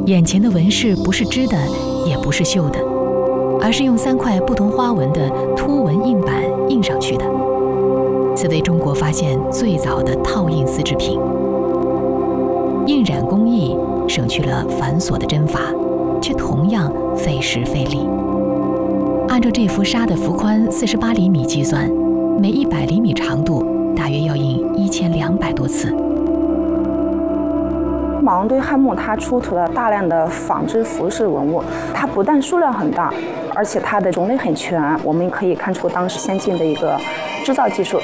眼前的纹饰不是织的，也不是绣的，而是用3块不同花纹的凸纹印板印上去的。此为中国发现最早的套印丝织品。印染工艺省去了繁琐的针法，却同样费时费力。按照这幅纱的幅宽48厘米计算，每100厘米长度大约要印1200多次。 马王堆汉墓它出土了大量的纺织服饰文物，它不但数量很大，而且它的种类很全，我们可以看出当时先进的一个制造技术。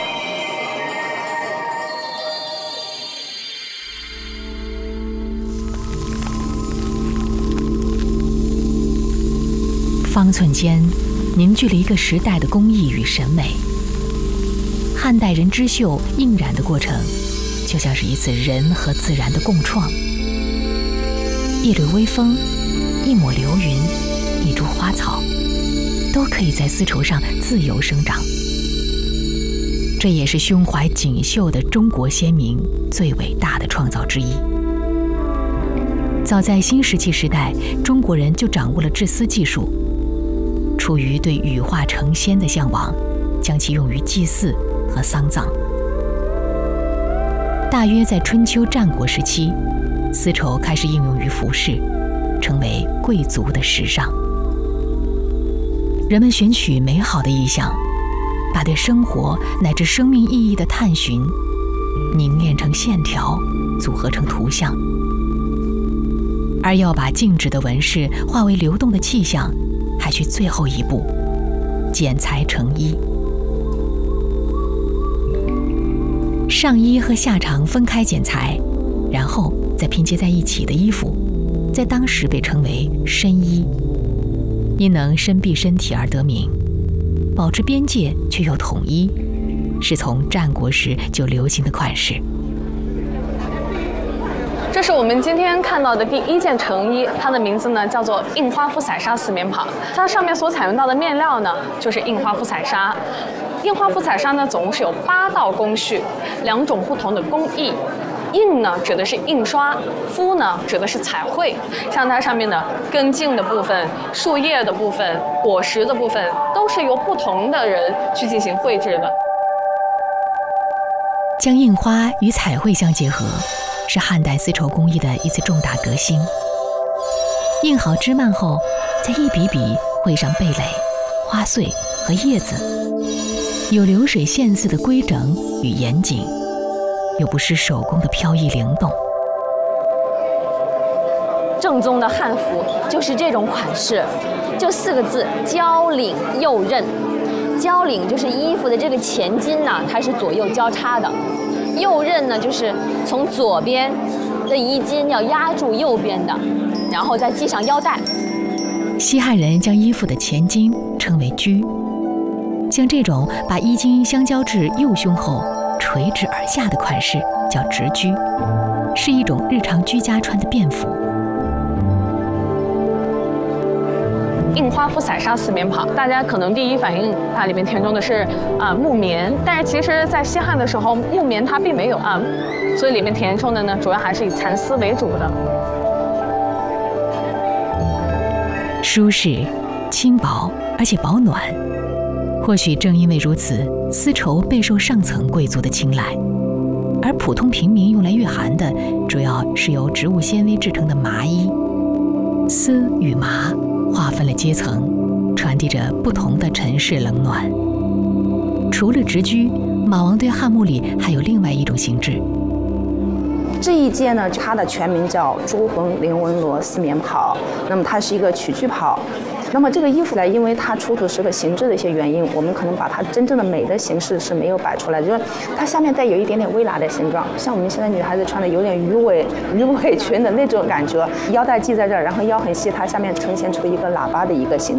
方寸间凝聚了一个时代的工艺与审美。汉代人织绣印染的过程，就像是一次人和自然的共创。一缕微风，一抹流云，一株花草，都可以在丝绸上自由生长。这也是胸怀锦绣的中国先民最伟大的创造之一。早在新石器时代，中国人就掌握了制丝技术。出于对羽化成仙的向往，将其用于祭祀和丧葬。大约在春秋战国时期，丝绸开始应用于服饰，成为贵族的时尚。人们选取美好的意象，把对生活乃至生命意义的探寻凝练成线条，组合成图像。而要把静止的纹饰化为流动的气象，还需最后一步，剪裁成衣。上衣和下裳分开剪裁，然后再拼接在一起的衣服，在当时被称为身衣，因能深蔽身体而得名，保持边界却又统一，是从战国时就流行的款式。 这是我们今天看到的第1件成衣，它的名字呢叫做印花肤彩纱丝棉袍。它上面所采用到的面料呢，就是印花肤彩纱。印花肤彩纱呢，总共是有8道工序，2种不同的工艺。印呢指的是印刷，肤呢指的是彩绘。像它上面的根茎的部分、树叶的部分、果实的部分，都是由不同的人去进行绘制的。 将印花与彩绘相结合，是汉代丝绸工艺的一次重大革新。印好织幔后，再一笔笔绘上蓓蕾、花穗和叶子，有流水线似的规整与严谨，又不失手工的飘逸灵动。 正宗的汉服就是这种款式，就4个字：交领右衽。交领就是衣服的这个前襟呢，它是左右交叉的；右衽呢，就是从左边的衣襟要压住右边的，然后再系上腰带。 西汉人将衣服的前襟称为裾，像这种把衣襟相交至右胸后垂直而下的款式叫直裾，是一种日常居家穿的便服。 印花肤彩纱丝棉袍，大家可能第一反应它里面填充的是木棉，但是其实在西汉的时候，木棉它并没有所以里面填充的呢，主要还是以蚕丝为主的。 舒适、轻薄，而且保暖。或许正因为如此，丝绸备受上层贵族的青睐，而普通平民用来御寒的，主要是由植物纤维制成的麻衣。丝与麻划分了阶层，传递着不同的尘世冷暖。除了直裾，马王堆汉墓里还有另外一种形制。 这一件呢，它的全名叫朱红菱纹罗丝棉袍。那么它是一个曲裾袍。那么这个衣服呢，因为它出土时的形制的一些原因，我们可能把它真正的美的形式是没有摆出来，就是它下面带有一点点微喇的形状，像我们现在女孩子穿的有点鱼尾裙的那种感觉，腰带系在这儿，然后腰很细，它下面呈现出一个喇叭的一个形状。